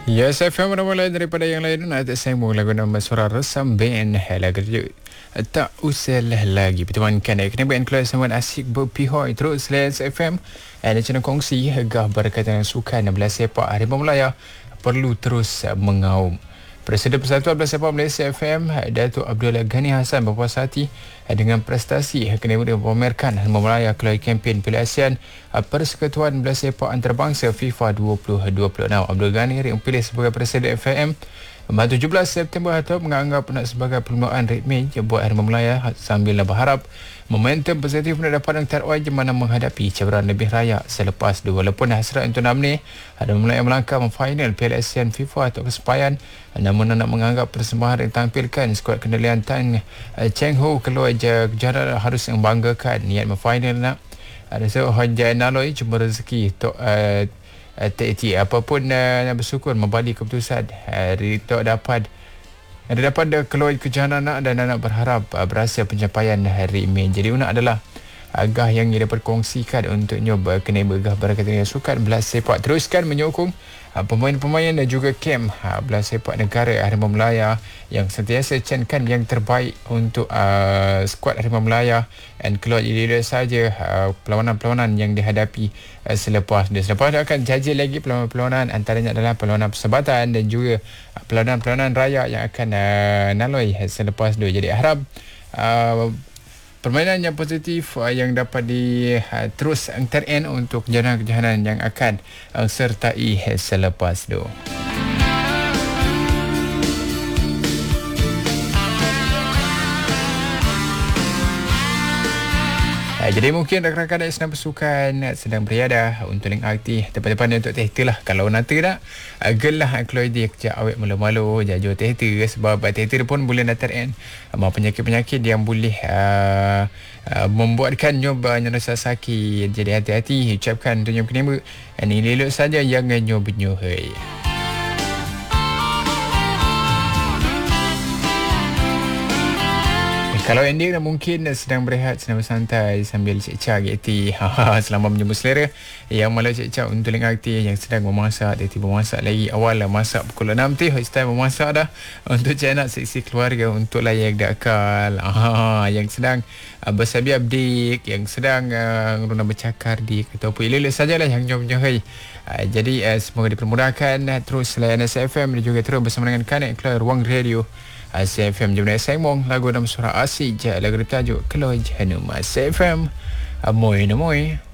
Ya, saya faham mulai daripada yang lain. Nak saya mula guna suara resam band lagu tak usah lagi pertemuankan kena band keluar sama asyik berpihak terus Lens FM dan channel kongsi gah berkaitan sukan bola sepak Harimau Melaya perlu terus mengaum. Presiden Persatuan Bola Sepak Malaysia FM Datuk Abdul Ghani Hassan berpuas hati dengan prestasi kena memamerkan Harimau Melaya keluar kempen Piala ASEAN Persekutuan Bola Sepak Antarabangsa FIFA 2026. Abdul Ghani dipilih sebagai Presiden FM pada 17 September atau menganggap nak sebagai permulaan ritme buat Harimau Melaya sambil berharap momentum positif nak dapat yang terwujud di mana menghadapi cabaran lebih raya selepas dua. Walaupun hasrat untuk Namni Harimau Melaya melangkah final Piala ASEAN FIFA atau kesepayan, namun nak menganggap persembahan yang ditampilkan skuad kendalian Tan Cheng Ho keluar kejuaraan harus membanggakan niat final nak ada sehojan naloi cuma rezeki tok TT apapun nak bersyukur membalik keputusan hari tok dapat keluar kejuaraan dan anak berharap berhasil pencapaian hari ini. Jadi una adalah agah yang ia dapat kongsikan untuk nyoba kena bergah berkaitan dengan sukan bola sepak. Teruskan menyokong pemain-pemain dan juga kem bola sepak negara Harimau Melaya yang sentiasa cankan yang terbaik untuk skuad Harimau Melaya dan keluar jadi saja perlawanan-perlawanan yang dihadapi selepas dia akan jaji lagi perlawanan-perlawanan antaranya adalah perlawanan persahabatan dan juga perlawanan-perlawanan raya yang akan naloi selepas dia. Jadi harap permainan yang positif yang dapat terus terend untuk kejohanan yang akan sertai selepas itu. Jadi mungkin rakan-rakan yang sedang bersukan sedang beriadah untuk link arti depan-depan untuk teater lah. Kalau nanti nak gelah keluar dia kejap awet malu-malu jauh teater sebab teater pun boleh datang penyakit-penyakit yang boleh membuatkan nyoba nyerasa sakit. Jadi hati-hati ucapkan untuk nyoba kenema ini elok saja jangan nyoba-nyohai. Kalau ending mungkin sedang berehat, sedang bersantai sambil cek-cek GT selama menyebut selera yang malah cek-cek untuk link aktif yang sedang memasak. Dia tiba memasak lagi awal lah masak pukul 6 tu style memasak dah untuk cek anak seksi keluarga untuk layak dakal yang sedang bersabi update, yang sedang guna bercakar di ataupun elok-elok sajalah yang nyob-nyohai. Jadi semoga dipermudahkan terus layan SFM dan juga terus bersama dengan Kanek keluar ruang radio SFM Jemina Sengmong lagu dalam surah Asyik lagu bertajuk Keluar Janum SFM Amoy Namoy.